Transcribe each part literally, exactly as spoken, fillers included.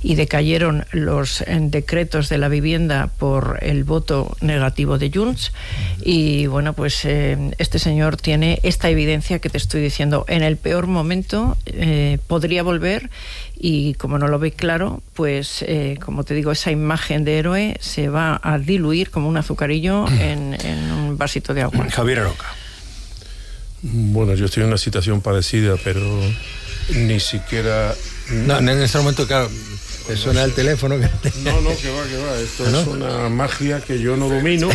y decayeron los eh, decretos de la vivienda por el voto negativo de Junts. Y bueno, pues eh, este señor tiene esta evidencia que te estoy diciendo. En el peor momento eh, podría volver, y como no lo ve claro, pues eh, como te digo, esa imagen de héroe se va a diluir como un azucarillo en, en un vasito de agua. Javier Aroca. Bueno, yo estoy en una situación parecida, pero ni siquiera... No, en este momento, claro, te suena el teléfono. No, no, que va, que va. Esto ¿no? es una magia que yo no domino.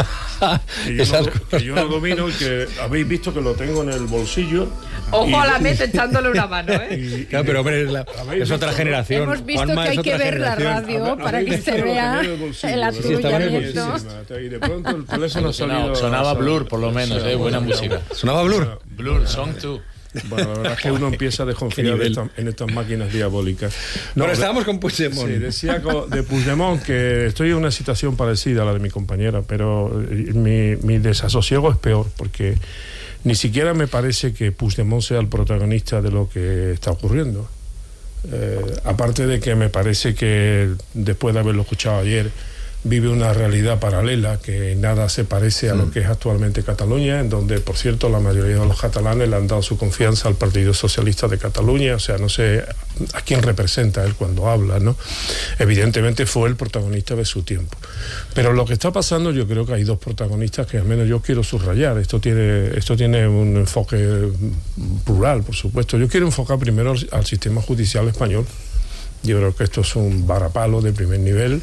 Que yo, no, que yo no domino y que habéis visto que lo tengo en el bolsillo. Ojo y, a la meta echándole una mano, ¿eh? Y, claro, pero hombre, es, la, es otra generación. Hemos visto Juanma, que hay que ver generación. la radio Habe, para que se vea el, el atrullamiento. Y de pronto el teléfono salió. Sonaba Blur, por lo menos, ¿eh? Buena música. ¿Sonaba Blur? Blur, Song two. Bueno, la verdad es que uno empieza a desconfiar de esta, en estas máquinas diabólicas. No, pero estábamos con Puigdemont. Sí, decía de Puigdemont que estoy en una situación parecida a la de mi compañera, pero mi, mi desasosiego es peor, porque ni siquiera me parece que Puigdemont sea el protagonista de lo que está ocurriendo. Eh, aparte de que me parece que, después de haberlo escuchado ayer, vive una realidad paralela que nada se parece a lo que es actualmente Cataluña, en donde, por cierto, la mayoría de los catalanes le han dado su confianza al Partido Socialista de Cataluña. O sea, no sé a quién representa él cuando habla, ¿no? Evidentemente fue el protagonista de su tiempo. Pero lo que está pasando, yo creo que hay dos protagonistas que al menos yo quiero subrayar. Esto tiene, esto tiene un enfoque plural, por supuesto. Yo quiero enfocar primero al, al sistema judicial español. Yo creo que esto es un varapalo de primer nivel.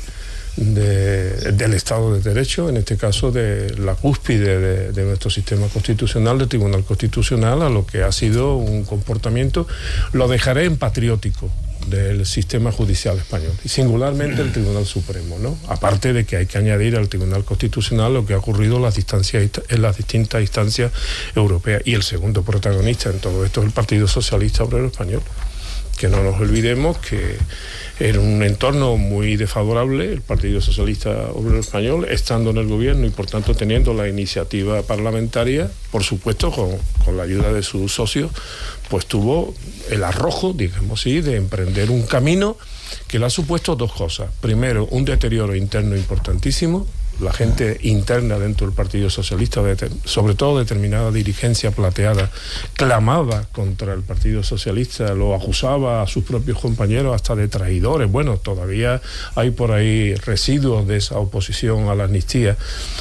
De, del Estado de Derecho, en este caso de la cúspide de, de nuestro sistema constitucional, del Tribunal Constitucional, a lo que ha sido un comportamiento, lo dejaré en patriótico, del sistema judicial español, y singularmente el Tribunal Supremo, ¿no? Aparte de que hay que añadir al Tribunal Constitucional lo que ha ocurrido en las, distancias, en las distintas instancias europeas. Y el segundo protagonista en todo esto es el Partido Socialista Obrero Español, que no nos olvidemos que en un entorno muy desfavorable, el Partido Socialista Obrero Español, estando en el gobierno y por tanto teniendo la iniciativa parlamentaria, por supuesto con, con la ayuda de sus socios, pues tuvo el arrojo, digamos así, de emprender un camino que le ha supuesto dos cosas. Primero, un deterioro interno importantísimo. La gente interna dentro del Partido Socialista, sobre todo determinada dirigencia plateada, clamaba contra el Partido Socialista, lo acusaba a sus propios compañeros hasta de traidores. Bueno, todavía hay por ahí residuos de esa oposición a la amnistía.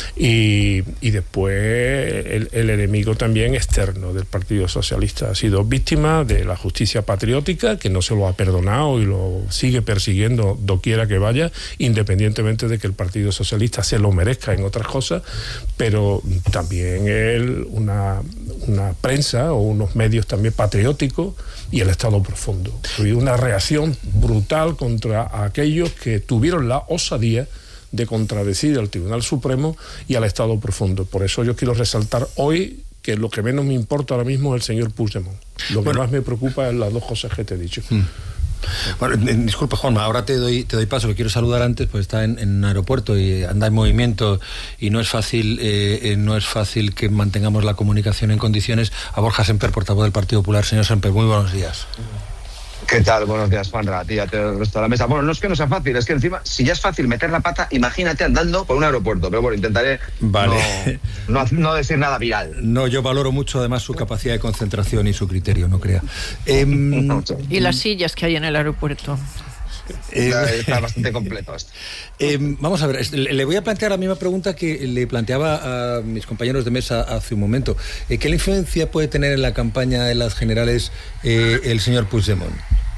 Y, y después el, el enemigo también externo del Partido Socialista ha sido víctima de la justicia patriótica, que no se lo ha perdonado y lo sigue persiguiendo doquiera que vaya, independientemente de que el Partido Socialista se lo merezca en otras cosas, pero también él, una, una prensa o unos medios también patrióticos, y el Estado profundo. Ha habido una reacción brutal contra aquellos que tuvieron la osadía de contradecir al Tribunal Supremo y al Estado profundo. Por eso yo quiero resaltar hoy que lo que menos me importa ahora mismo es el señor Puigdemont. Lo que bueno, más me preocupa es las dos cosas que te he dicho. Mm. Bueno, disculpa, Juanma, ahora te doy te doy paso, lo quiero saludar antes, pues está en, en un aeropuerto y anda en movimiento y no es fácil eh, no es fácil que mantengamos la comunicación en condiciones. A Borja Semper, portavoz del Partido Popular. Señor Semper, muy buenos días. ¿Qué tal? Buenos días, Juanra, a ti, a todo el resto de la mesa. Bueno, no es que no sea fácil, es que encima, si ya es fácil meter la pata, imagínate andando por un aeropuerto. Pero bueno, intentaré vale. no, no, no decir nada viral. No, yo valoro mucho además su capacidad de concentración y su criterio, no crea. Eh, y las sillas que hay en el aeropuerto. Eh, está bastante completo esto. Eh, vamos a ver, le voy a plantear la misma pregunta que le planteaba a mis compañeros de mesa hace un momento. Eh, ¿Qué influencia puede tener en la campaña de las generales eh, el señor Puigdemont?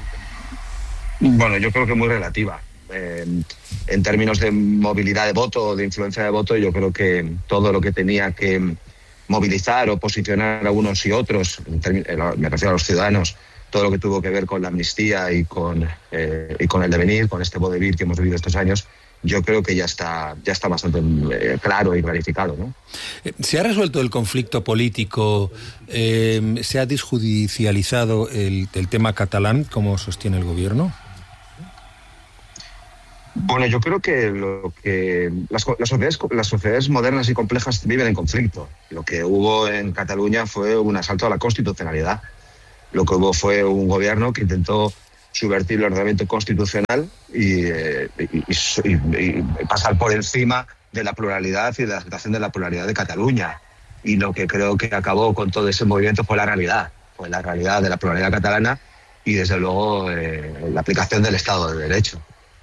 Bueno, yo creo que muy relativa. Eh, en términos de movilidad de voto, de influencia de voto, yo creo que todo lo que tenía que movilizar o posicionar a unos y otros, en términos, me refiero a los ciudadanos, todo lo que tuvo que ver con la amnistía y con, eh, y con el devenir, con este vodevil que hemos vivido estos años, yo creo que ya está, ya está bastante eh, claro y clarificado, ¿no? ¿Se ha resuelto el conflicto político? Eh, ¿Se ha desjudicializado el, el tema catalán, como sostiene el gobierno? Bueno, yo creo que, lo que las, las, sociedades, las sociedades modernas y complejas viven en conflicto. Lo que hubo en Cataluña fue un asalto a la constitucionalidad. Lo que hubo fue un gobierno que intentó subvertir el ordenamiento constitucional y, eh, y, y, y, y pasar por encima de la pluralidad y de la aceptación de la pluralidad de Cataluña. Y lo que creo que acabó con todo ese movimiento fue la realidad, fue la realidad de la pluralidad catalana y desde luego eh, la aplicación del Estado de Derecho.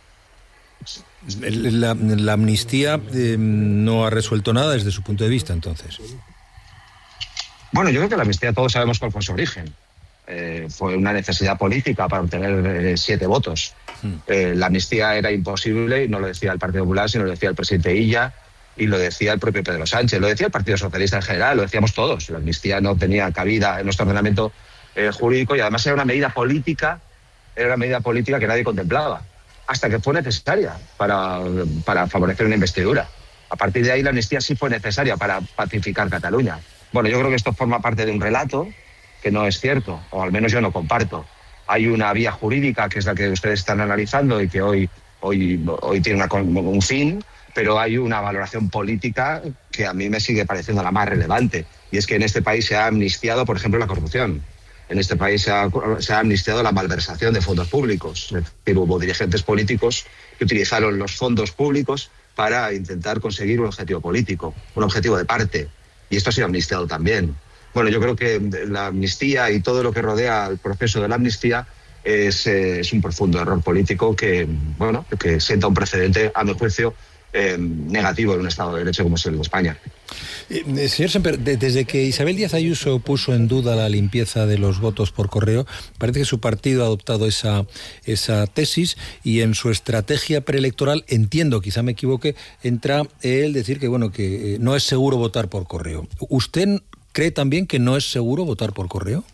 La, la amnistía eh, no ha resuelto nada desde su punto de vista, entonces. Bueno, yo creo que la amnistía todos sabemos cuál fue su origen. Eh, fue una necesidad política para obtener eh, siete votos. Hmm. Eh, la amnistía era imposible y no lo decía el Partido Popular, sino lo decía el presidente Illa y lo decía el propio Pedro Sánchez, lo decía el Partido Socialista en general, lo decíamos todos. La amnistía no tenía cabida en nuestro ordenamiento eh, jurídico y además era una medida política, era una medida política que nadie contemplaba, hasta que fue necesaria para, para favorecer una investidura. A partir de ahí la amnistía sí fue necesaria para pacificar Cataluña. Bueno, yo creo que esto forma parte de un relato que no es cierto, o al menos yo no comparto. Hay una vía jurídica que es la que ustedes están analizando y que hoy, hoy, hoy tiene una, un fin, pero hay una valoración política que a mí me sigue pareciendo la más relevante, y es que en este país se ha amnistiado, por ejemplo, la corrupción. En este país se ha, se ha amnistiado la malversación de fondos públicos. Es decir, hubo dirigentes políticos que utilizaron los fondos públicos para intentar conseguir un objetivo político, un objetivo de parte, y esto ha sido amnistiado también. Bueno, yo creo que la amnistía y todo lo que rodea el proceso de la amnistía es, eh, es un profundo error político que, bueno, que sienta un precedente, a mi juicio, eh, negativo en un Estado de Derecho como es el de España. Eh, señor Semper, de, desde que Isabel Díaz Ayuso puso en duda la limpieza de los votos por correo, parece que su partido ha adoptado esa, esa tesis y en su estrategia preelectoral, entiendo, quizá me equivoque, entra el decir que, bueno, que eh, no es seguro votar por correo. ¿Usted cree también que no es seguro votar por correo?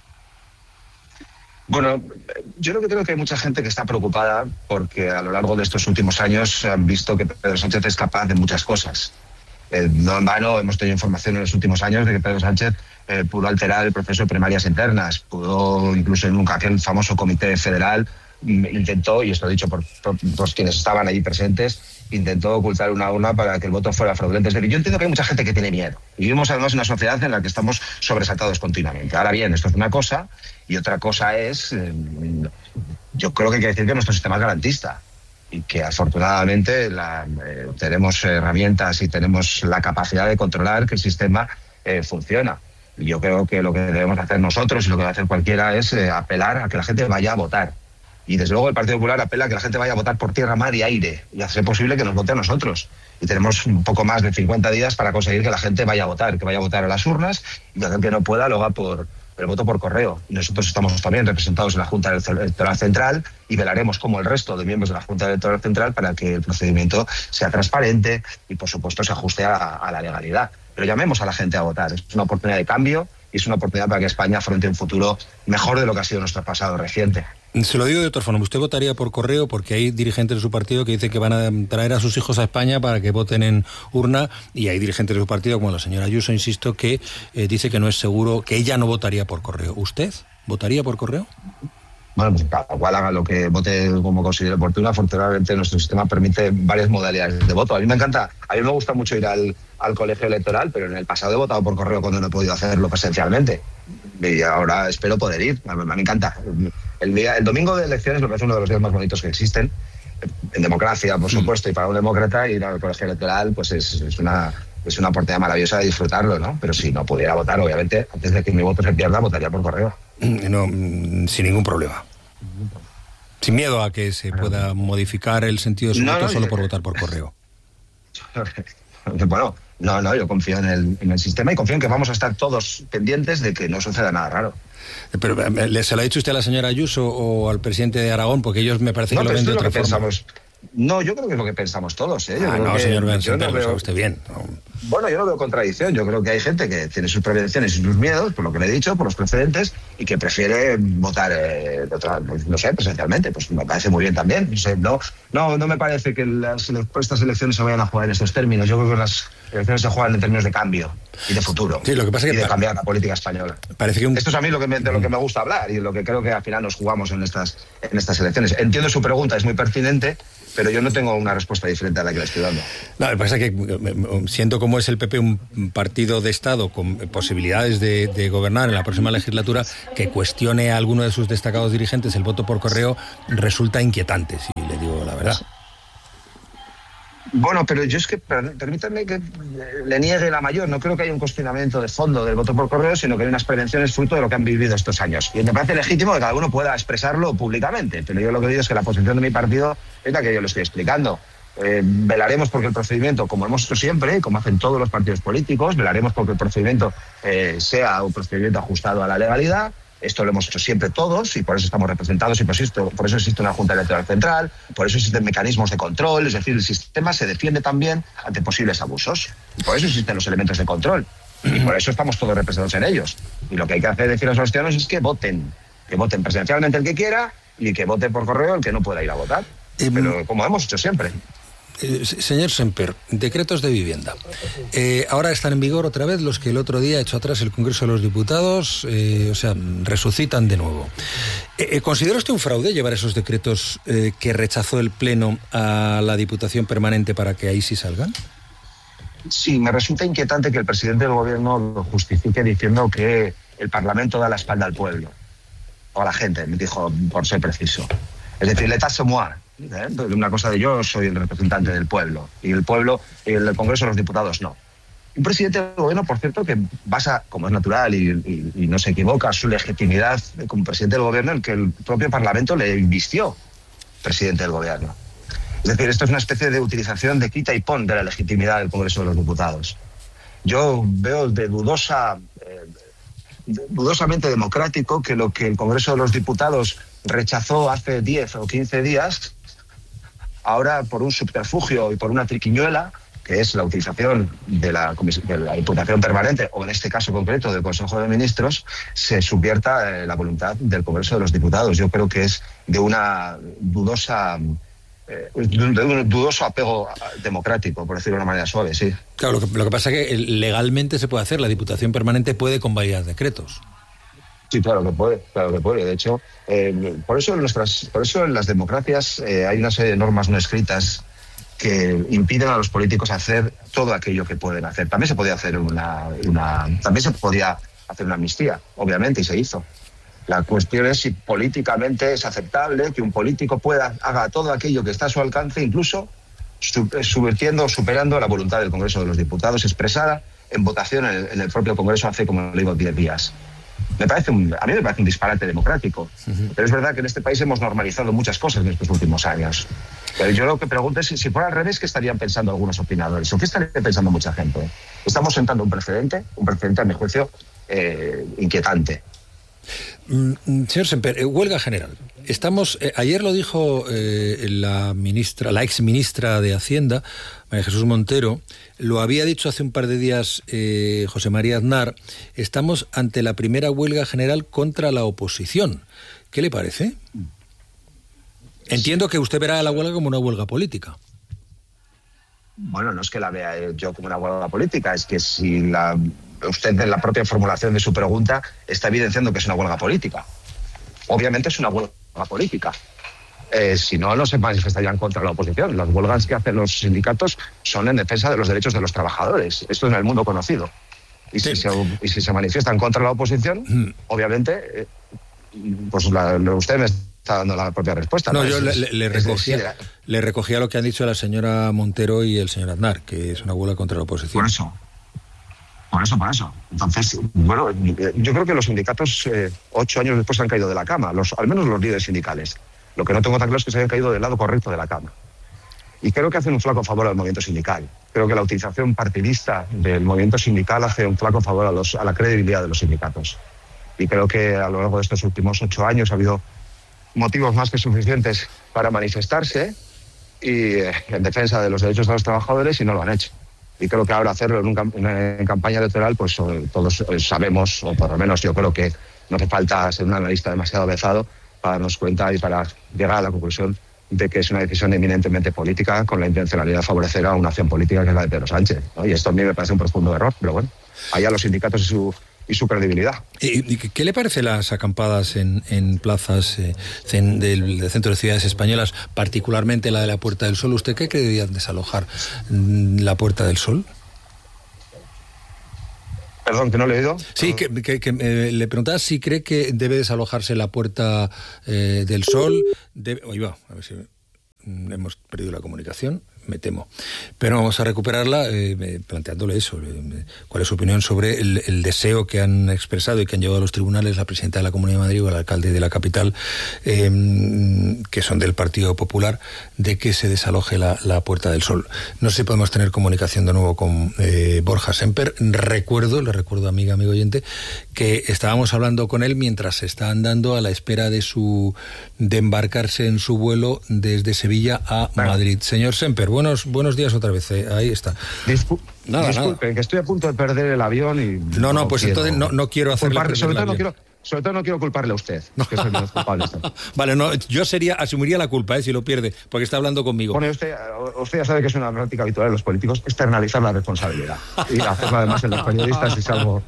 Bueno, yo lo que creo que hay mucha gente que está preocupada porque a lo largo de estos últimos años han visto que Pedro Sánchez es capaz de muchas cosas. Eh, no en vano hemos tenido información en los últimos años de que Pedro Sánchez eh, pudo alterar el proceso de primarias internas, pudo incluso en un aquel famoso comité federal intentó, y esto dicho por, por, por quienes estaban allí presentes, intentó ocultar una urna para que el voto fuera fraudulento. Es decir, yo entiendo que hay mucha gente que tiene miedo. Y vivimos además en una sociedad en la que estamos sobresaltados continuamente. Ahora bien, esto es una cosa, y otra cosa es, eh, yo creo que hay que decir que nuestro sistema es garantista y que afortunadamente la, eh, tenemos herramientas y tenemos la capacidad de controlar que el sistema eh, funciona. Y yo creo que lo que debemos hacer nosotros y lo que debe hacer cualquiera es eh, apelar a que la gente vaya a votar. Y desde luego el Partido Popular apela a que la gente vaya a votar por tierra, mar y aire y hacer posible que nos vote a nosotros. Y tenemos un poco más de cincuenta días para conseguir que la gente vaya a votar, que vaya a votar a las urnas y que aquel que no pueda lo haga por el voto por correo. Y nosotros estamos también representados en la Junta Electoral Central y velaremos como el resto de miembros de la Junta Electoral Central para que el procedimiento sea transparente y por supuesto se ajuste a, a la legalidad. Pero llamemos a la gente a votar. Es una oportunidad de cambio y es una oportunidad para que España afronte un futuro mejor de lo que ha sido nuestro pasado reciente. Se lo digo de otra forma, ¿usted votaría por correo? Porque hay dirigentes de su partido que dicen que van a traer a sus hijos a España para que voten en urna, y hay dirigentes de su partido, como la señora Ayuso, insisto, que eh, dice que no es seguro, que ella no votaría por correo. ¿Usted votaría por correo? Bueno, pues cada cual haga lo que vote como considere oportuno. Afortunadamente nuestro sistema permite varias modalidades de voto. A mí me encanta, a mí me gusta mucho ir al, al colegio electoral, pero en el pasado he votado por correo cuando no he podido hacerlo presencialmente. Y ahora espero poder ir. A mí me encanta. El, día, el domingo de elecciones me parece uno de los días más bonitos que existen. En democracia, por supuesto, y para un demócrata ir al colegio electoral pues es, es una... es una oportunidad maravillosa de disfrutarlo, ¿no? Pero si no pudiera votar, obviamente, antes de que mi voto se pierda, votaría por correo. No, sin ningún problema. Sin miedo a que se pueda modificar el sentido de su no, voto no, solo yo... por votar por correo. Bueno, no, no, yo confío en el, en el sistema y confío en que vamos a estar todos pendientes de que no suceda nada raro. Pero ¿se lo ha dicho usted a la señora Ayuso o al presidente de Aragón? Porque ellos me parece no, que lo ven de otra que forma. Pensamos. No, yo creo que es lo que pensamos todos, ¿eh? Yo ah, creo no, que, señor Ben, yo no lo veo... sabe usted bien. No. Bueno, yo no veo contradicción. Yo creo que hay gente que tiene sus prevenciones y sus miedos, por lo que le he dicho, por los precedentes, y que prefiere votar, eh, de otra, pues, no sé, presencialmente. Pues me parece muy bien también. No sé, no, No, no me parece que las, estas elecciones se vayan a jugar en estos términos. Yo creo que las elecciones se juegan en términos de cambio y de futuro. Sí, lo que pasa es que y de cambiar la política española. Parece que un... Esto es a mí lo que me, de lo que me gusta hablar y lo que creo que al final nos jugamos en estas, en estas elecciones. Entiendo su pregunta, es muy pertinente, pero yo no tengo una respuesta diferente a la que le estoy dando. No, lo que pasa es que siento como es el P P un partido de Estado con posibilidades de, de gobernar en la próxima legislatura, que cuestione a alguno de sus destacados dirigentes el voto por correo resulta inquietante, si le digo la verdad. Bueno, pero yo es que, permítanme que le niegue la mayor, no creo que haya un cuestionamiento de fondo del voto por correo, sino que hay unas prevenciones fruto de lo que han vivido estos años. Y me parece legítimo que cada uno pueda expresarlo públicamente, pero yo lo que digo es que la posición de mi partido es la que yo le estoy explicando. Eh, velaremos porque el procedimiento, como hemos hecho siempre, como hacen todos los partidos políticos, velaremos porque el procedimiento eh, sea un procedimiento ajustado a la legalidad. Esto lo hemos hecho siempre todos y por eso estamos representados y por eso, por eso existe una Junta Electoral Central, por eso existen mecanismos de control, es decir, el sistema se defiende también ante posibles abusos y por eso existen los elementos de control y por eso estamos todos representados en ellos. Y lo que hay que hacer decir a los ciudadanos es que voten, que voten presencialmente el que quiera y que vote por correo el que no pueda ir a votar, eh, pero como hemos hecho siempre. Eh, señor Semper, decretos de vivienda. Eh, ahora están en vigor otra vez los que el otro día echó atrás el Congreso de los Diputados, eh, o sea, resucitan de nuevo. Eh, ¿Considera usted un fraude llevar esos decretos eh, que rechazó el Pleno a la Diputación Permanente para que ahí sí salgan? Sí, me resulta inquietante que el presidente del Gobierno lo justifique diciendo que el Parlamento da la espalda al pueblo, o a la gente, me dijo, por ser preciso. Es decir, l'état c'est moi. ¿Eh? Una cosa de yo soy el representante del pueblo y el pueblo, y el Congreso de los Diputados no. Un presidente del gobierno, por cierto, que basa, como es natural y, y, y no se equivoca, su legitimidad como presidente del gobierno en que el propio Parlamento le invistió presidente del gobierno. Es decir, esto es una especie de utilización de quita y pon de la legitimidad del Congreso de los Diputados. Yo veo de dudosa, eh, dudosamente democrático que lo que el Congreso de los Diputados rechazó hace diez o quince días, ahora por un subterfugio y por una triquiñuela, que es la utilización de la, de la Diputación Permanente, o en este caso concreto del Consejo de Ministros, se subvierta eh, la voluntad del Congreso de los Diputados. Yo creo que es de una dudosa, eh, de un dudoso apego democrático, por decirlo de una manera suave, sí. Claro, lo que, lo que pasa es que legalmente se puede hacer, la Diputación Permanente puede convalidar decretos. Sí, claro que puede, claro que puede. De hecho, eh, por eso en nuestras, por eso en las democracias eh, hay una serie de normas no escritas que impiden a los políticos hacer todo aquello que pueden hacer. También se podía hacer una, una, también se podía hacer una amnistía, obviamente, y se hizo. La cuestión es si políticamente es aceptable que un político pueda haga todo aquello que está a su alcance, incluso subvirtiendo o superando la voluntad del Congreso de los Diputados expresada en votación en el, en el propio Congreso hace, como le digo, diez días. Me parece un, a mí me parece un disparate democrático. Uh-huh. Pero es verdad que en este país hemos normalizado muchas cosas en estos últimos años. Pero yo lo que pregunto es si, si fuera al revés, ¿qué estarían pensando algunos opinadores? ¿O qué estaría pensando mucha gente? Estamos sentando un precedente, un precedente a mi juicio eh, inquietante. Mm, señor Semper, eh, huelga general. Estamos, eh, ayer lo dijo eh, la ministra, la ex ministra de Hacienda, María Jesús Montero, lo había dicho hace un par de días eh, José María Aznar, estamos ante la primera huelga general contra la oposición. ¿Qué le parece? Entiendo que usted verá la huelga como una huelga política. Bueno, no es que la vea yo como una huelga política, es que si la, usted en la propia formulación de su pregunta está evidenciando que es una huelga política. Obviamente es una huelga política. Eh, si no, no se manifestarían contra la oposición. Las huelgas que hacen los sindicatos son en defensa de los derechos de los trabajadores. Esto es en el mundo conocido. Y, sí. si, se, y si se manifiestan contra la oposición, mm. obviamente, eh, pues la, usted me está dando la propia respuesta. No, ¿no? yo es, le, le, recogía, decir, le recogía lo que han dicho la señora Montero y el señor Aznar, que es una huelga contra la oposición. Por eso. Por eso, por eso. Entonces, bueno, yo creo que los sindicatos eh, ocho años después han caído de la cama, los, al menos los líderes sindicales. Lo que no tengo tan claro es que se hayan caído del lado correcto de la cama. Y creo que hacen un flaco favor al movimiento sindical. Creo que la utilización partidista del movimiento sindical hace un flaco favor a, los, a la credibilidad de los sindicatos. Y creo que a lo largo de estos últimos ocho años ha habido motivos más que suficientes para manifestarse y eh, en defensa de los derechos de los trabajadores y no lo han hecho. Y creo que ahora hacerlo en, un, en, en campaña electoral, pues todos sabemos, o por lo menos yo creo que no hace falta ser un analista demasiado avezado para darnos cuenta y para llegar a la conclusión de que es una decisión eminentemente política con la intencionalidad de favorecer a una acción política que es la de Pedro Sánchez, ¿no? Y esto a mí me parece un profundo error, pero bueno, allá los sindicatos y su y su credibilidad. ¿Y qué le parece las acampadas en, en plazas eh, del, del centro de ciudades españolas, particularmente la de la Puerta del Sol? ¿Usted qué cree que deberían desalojar la Puerta del Sol? Perdón, que no le he oído. Sí, que, que, que eh, le preguntaba si cree que debe desalojarse la Puerta eh, del Sol. Debe, oye, va, a ver si hemos perdido la comunicación. Me temo. Pero vamos a recuperarla eh, planteándole eso. Eh, ¿Cuál es su opinión sobre el, el deseo que han expresado y que han llevado a los tribunales la presidenta de la Comunidad de Madrid o el alcalde de la capital, eh, que son del Partido Popular, de que se desaloje la, la Puerta del Sol? No sé si podemos tener comunicación de nuevo con eh, Borja Semper. Recuerdo, le recuerdo, amiga, amigo oyente, que estábamos hablando con él mientras se está andando a la espera de su de embarcarse en su vuelo desde Sevilla a Madrid. Señor Semper, buenos buenos días otra vez. Eh, ahí está. Discu nada, disculpe, nada. que estoy a punto de perder el avión y... No, no, no pues quiero, entonces no, no quiero hacerle culpar, perder sobre el todo avión. no quiero Sobre todo no quiero culparle a usted, que soy menos culpable. Vale, no, yo sería, asumiría la culpa, eh, si lo pierde, porque está hablando conmigo. Bueno, usted, usted ya sabe que es una práctica habitual de los políticos externalizar la responsabilidad. Y hacerlo además en los periodistas es algo...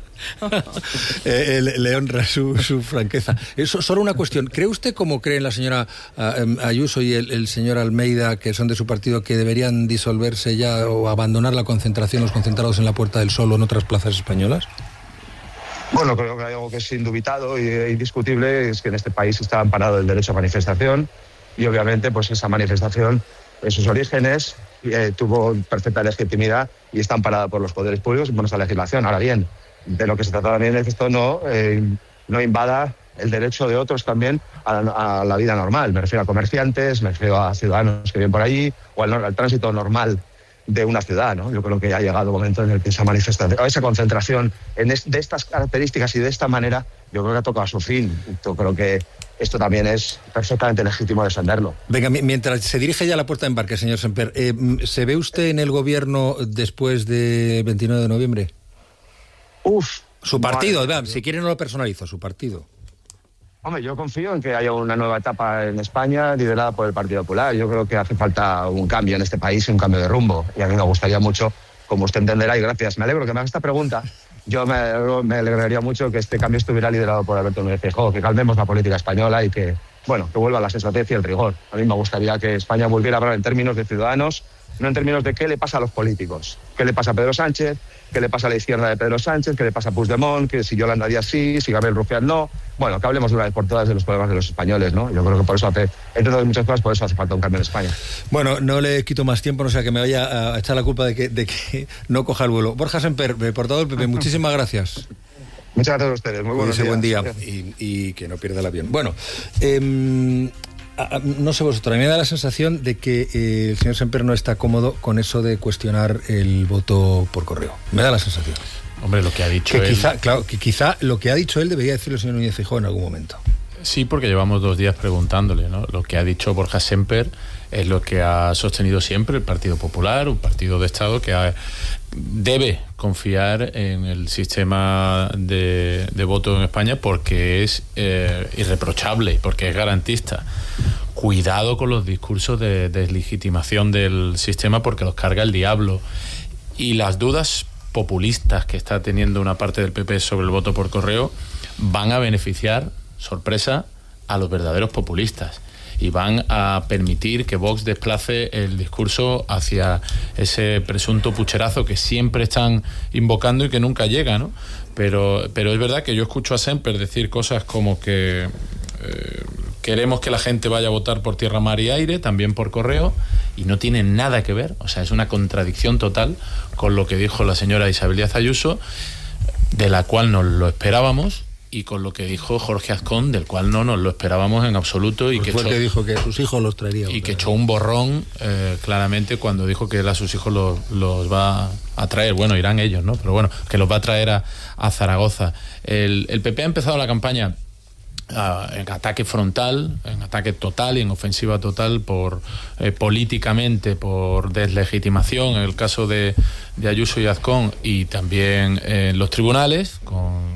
eh, le, le honra su, su franqueza. Eso, solo una cuestión. ¿Cree usted, como creen la señora uh, Ayuso y el, el señor Almeida, que son de su partido, que deberían disolverse ya o abandonar la concentración, los concentrados en la Puerta del Sol o en otras plazas españolas? Bueno, creo que hay algo que es indubitado e indiscutible, es que en este país está amparado el derecho a manifestación y obviamente pues esa manifestación, en sus orígenes, eh, tuvo perfecta legitimidad y está amparada por los poderes públicos y por nuestra legislación. Ahora bien, de lo que se trata también es que esto no, eh, no invada el derecho de otros también a, a la vida normal. Me refiero a comerciantes, me refiero a ciudadanos que viven por allí o al, al tránsito normal de una ciudad, ¿no? Yo creo que ya ha llegado un momento en el que esa manifestación, esa concentración en es, de estas características y de esta manera, yo creo que ha tocado a su fin. Yo creo que esto también es perfectamente legítimo defenderlo. Venga, mientras se dirige ya a la puerta de embarque, señor Semper, eh, ¿se ve usted en el gobierno después del veintinueve de noviembre? Uf. Su partido, vale, vean, si quiere no lo personalizo, su partido. Hombre, yo confío en que haya una nueva etapa en España liderada por el Partido Popular. Yo creo que hace falta un cambio en este país, un cambio de rumbo. Y a mí me gustaría mucho, como usted entenderá, y gracias, me alegro que me haga esta pregunta, yo me, me alegraría mucho que este cambio estuviera liderado por Alberto Núñez Feijóo, que calmemos la política española y que, bueno, que vuelva la sensatez y el rigor. A mí me gustaría que España volviera a hablar en términos de ciudadanos, no en términos de qué le pasa a los políticos. ¿Qué le pasa a Pedro Sánchez? ¿Qué le pasa a la izquierda de Pedro Sánchez? ¿Qué le pasa a Puigdemont? Que si Yolanda Díaz sí, si Gabriel Rufián no. Bueno, que hablemos de una vez por todas de los problemas de los españoles, ¿no? Yo creo que por eso hace, entre otras muchas cosas, por eso hace falta un cambio en España. Bueno, no le quito más tiempo, no sea que me vaya a echar la culpa de que, de que no coja el vuelo. Borja Semper, portador del P P, muchísimas gracias. Muchas gracias a ustedes, muy buenos días. Buen día y, y que no pierda el avión. Bueno, eh, a, a, no sé vosotros, a mí me da la sensación de que eh, el señor Semper no está cómodo con eso de cuestionar el voto por correo. Me da la sensación. Hombre, lo que ha dicho que él... Quizá, claro, que quizá lo que ha dicho él debería decirlo el señor Núñez Feijóo en algún momento. Sí, porque llevamos dos días preguntándole, ¿no? Lo que ha dicho Borja Semper es lo que ha sostenido siempre el Partido Popular, un partido de Estado que ha, debe confiar en el sistema de, de voto en España porque es eh, irreprochable, porque es garantista. Cuidado con los discursos de deslegitimación del sistema porque los carga el diablo. Y las dudas populistas que está teniendo una parte del P P sobre el voto por correo van a beneficiar, sorpresa, a los verdaderos populistas y van a permitir que Vox desplace el discurso hacia ese presunto pucherazo que siempre están invocando y que nunca llega, ¿no? Pero, pero es verdad que yo escucho a Semper decir cosas como que eh, queremos que la gente vaya a votar por tierra, mar y aire, también por correo, y no tiene nada que ver, o sea, es una contradicción total con lo que dijo la señora Isabel Díaz Ayuso, de la cual nos lo esperábamos, y con lo que dijo Jorge Azcón, del cual no nos lo esperábamos en absoluto. Y pues que fue echó, el que dijo que sus hijos los traería. Y que echó un borrón eh, claramente cuando dijo que él a sus hijos los, los va a traer. Bueno, irán ellos, ¿no? Pero bueno, que los va a traer a, a Zaragoza. El, el P P ha empezado la campaña Uh, en ataque frontal, en ataque total y en ofensiva total por eh, políticamente, por deslegitimación en el caso de, de Ayuso y Azcón, y también en los tribunales con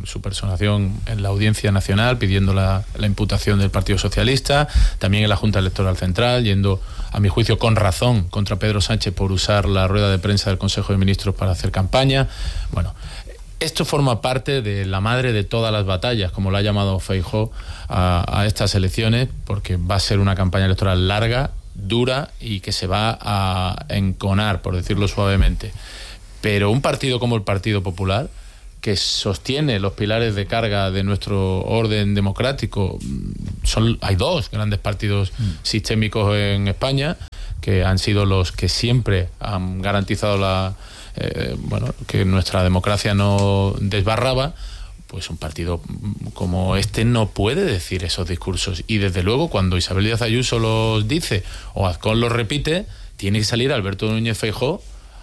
su personación en la Audiencia Nacional pidiendo la, la imputación del Partido Socialista, también en la Junta Electoral Central, yendo, a mi juicio, con razón contra Pedro Sánchez por usar la rueda de prensa del Consejo de Ministros para hacer campaña. Bueno, esto forma parte de la madre de todas las batallas, como lo ha llamado Feijóo a, a estas elecciones, porque va a ser una campaña electoral larga, dura y que se va a enconar, por decirlo suavemente. Pero un partido como el Partido Popular, que sostiene los pilares de carga de nuestro orden democrático, son, hay dos grandes partidos mm. sistémicos en España, que han sido los que siempre han garantizado la, eh, bueno, que nuestra democracia no desbarraba. Pues un partido como este no puede decir esos discursos. Y desde luego, cuando Isabel Díaz Ayuso los dice o Azcón los repite, tiene que salir Alberto Núñez Feijóo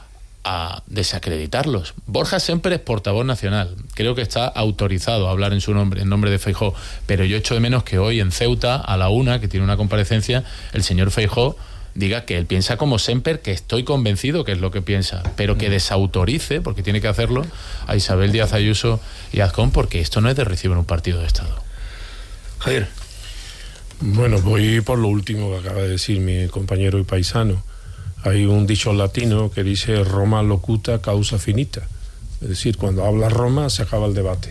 a desacreditarlos. Borja Semper es portavoz nacional. Creo que está autorizado a hablar en su nombre, en nombre de Feijóo. Pero yo echo de menos que hoy en Ceuta, a la una, que tiene una comparecencia, el señor Feijóo diga que él piensa como Semper, que estoy convencido que es lo que piensa, pero que desautorice, porque tiene que hacerlo, a Isabel Díaz Ayuso y Azcón, porque esto no es de recibo en un partido de Estado. Javier. Bueno, voy por lo último que acaba de decir mi compañero y paisano. Hay un dicho latino que dice Roma locuta causa finita. Es decir, cuando habla Roma se acaba el debate.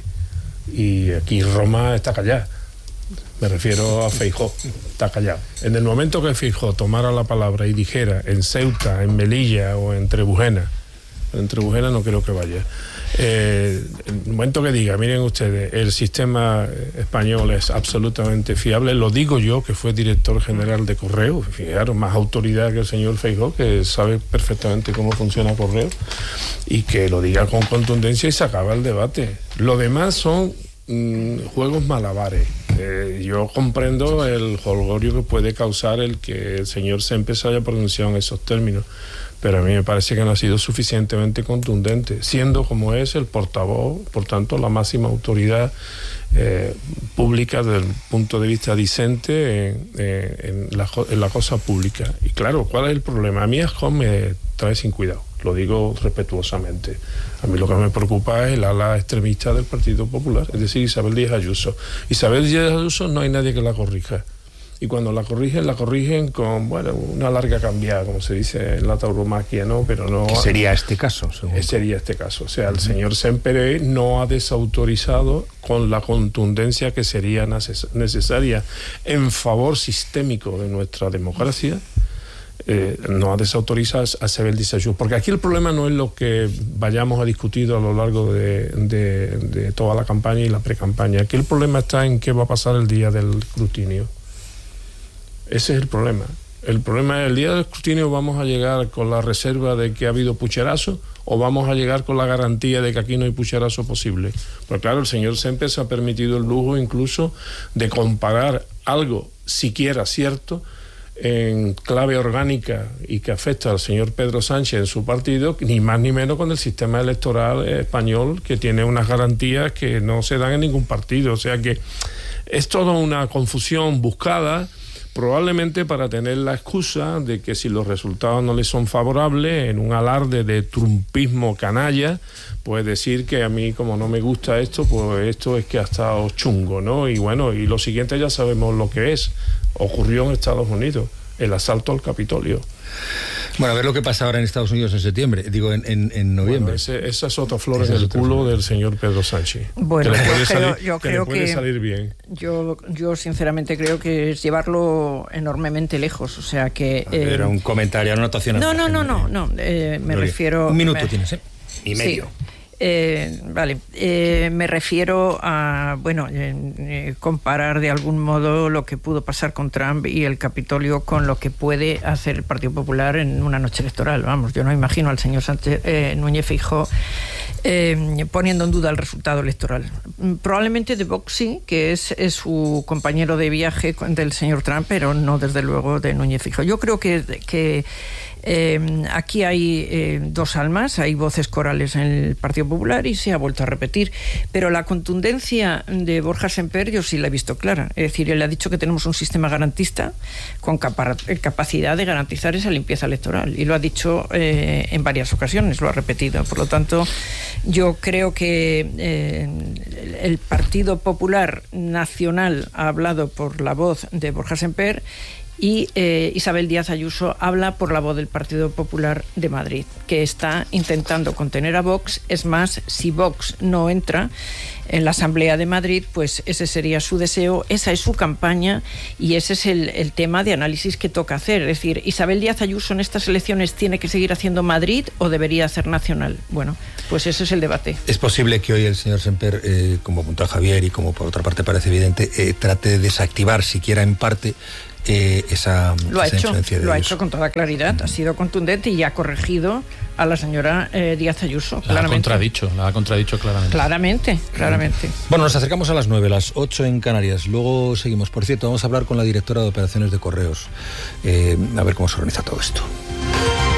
Y aquí Roma está callada. Me refiero a Feijóo, está callado. En el momento que Feijóo tomara la palabra y dijera en Ceuta, en Melilla o en Trebujena, en Trebujena no creo que vaya, eh, en el momento que diga, miren ustedes, el sistema español es absolutamente fiable, lo digo yo, que fue director general de Correo, fijaros, más autoridad que el señor Feijóo, que sabe perfectamente cómo funciona Correo, y que lo diga con contundencia y se acaba el debate. Lo demás son mm, juegos malabares. Eh, yo comprendo el jolgorio que puede causar el que el señor Semper se haya pronunciado en esos términos, pero a mí me parece que no ha sido suficientemente contundente, siendo como es el portavoz, por tanto la máxima autoridad eh, pública desde el punto de vista discente en, en, en, la, en la cosa pública. Y claro, ¿cuál es el problema? A mí Azcón me trae sin cuidado, lo digo respetuosamente. A mí lo que me preocupa es el ala extremista del Partido Popular, es decir, Isabel Díaz Ayuso. Isabel Díaz Ayuso no hay nadie que la corrija. Y cuando la corrigen, la corrigen con, bueno, una larga cambiada, como se dice en la tauromaquia, ¿no? Pero no... ¿Qué sería este caso? Según sería este caso. O sea, el señor Semper no ha desautorizado con la contundencia que sería necesaria en favor sistémico de nuestra democracia. Eh, no ha desautorizado a Isabel Díaz Ayuso, porque aquí el problema no es lo que vayamos a discutir a lo largo de, de, de toda la campaña y la pre-campaña. Aquí el problema está en qué va a pasar el día del escrutinio. Ese es el problema. El problema es el día del escrutinio, ¿vamos a llegar con la reserva de que ha habido pucherazo o vamos a llegar con la garantía de que aquí no hay pucherazo posible? Pues claro, el señor Semper se ha permitido el lujo incluso de comparar algo siquiera cierto en clave orgánica y que afecta al señor Pedro Sánchez en su partido, ni más ni menos con el sistema electoral español, que tiene unas garantías que no se dan en ningún partido. O sea que es toda una confusión buscada, probablemente para tener la excusa de que si los resultados no le son favorables, en un alarde de trumpismo canalla, pues decir que a mí, como no me gusta esto, pues esto es que ha estado chungo, ¿no? Y bueno, y lo siguiente ya sabemos lo que es. Ocurrió en Estados Unidos, el asalto al Capitolio. Bueno, a ver lo que pasa ahora en Estados Unidos en septiembre, digo en, en, en noviembre. Bueno, ese, esa es otra flor en el culo flor del señor Pedro Sánchez. Bueno, que le puede yo salir, creo, yo que creo le puede que salir bien. Yo, yo sinceramente creo que es llevarlo enormemente lejos, o sea que... Eh, Era un comentario, una anotación. No, no, no, no, no, eh, me Gloria. refiero... Un minuto me, tienes, ¿eh? Y medio. Sí. Eh, vale, eh, me refiero a, bueno, eh, eh, comparar de algún modo lo que pudo pasar con Trump y el Capitolio con lo que puede hacer el Partido Popular en una noche electoral. Vamos, yo no imagino al señor Sánchez, eh, Núñez Feijóo eh, poniendo en duda el resultado electoral. Probablemente de Vox sí, que es, es su compañero de viaje del señor Trump, pero no desde luego de Núñez Feijóo. Yo creo que... que Eh, aquí hay eh, dos almas, hay voces corales en el Partido Popular y se ha vuelto a repetir, pero la contundencia de Borja Semper yo sí la he visto clara. Es decir, él ha dicho que tenemos un sistema garantista con capa- capacidad de garantizar esa limpieza electoral, y lo ha dicho eh, en varias ocasiones, lo ha repetido. Por lo tanto, yo creo que eh, el Partido Popular Nacional ha hablado por la voz de Borja Semper, y eh, Isabel Díaz Ayuso habla por la voz del Partido Popular de Madrid, que está intentando contener a Vox. Es más, si Vox no entra en la Asamblea de Madrid, pues ese sería su deseo, esa es su campaña, y ese es el, el tema de análisis que toca hacer. Es decir, ¿Isabel Díaz Ayuso en estas elecciones tiene que seguir haciendo Madrid o debería hacer nacional? Bueno, pues ese es el debate. Es posible que hoy el señor Semper, eh, como apunta Javier y como por otra parte parece evidente, eh, trate de desactivar, siquiera en parte, Eh, esa, lo ha esa hecho, influencia de lo ha Ayuso. hecho con toda claridad, ha sido contundente y ha corregido a la señora eh, Díaz Ayuso. La ha contradicho, la ha contradicho claramente. Claramente, claramente. Bueno, nos acercamos a las nueve, las ocho en Canarias. Luego seguimos. Por cierto, vamos a hablar con la directora de operaciones de correos, eh, a ver cómo se organiza todo esto.